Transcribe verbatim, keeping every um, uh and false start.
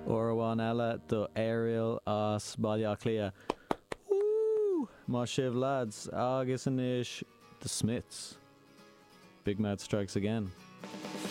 Orháin eile do Ariel as Bailile Clia. Woo! Má sibh lads, agus inis The Smiths. Big Mad strikes again.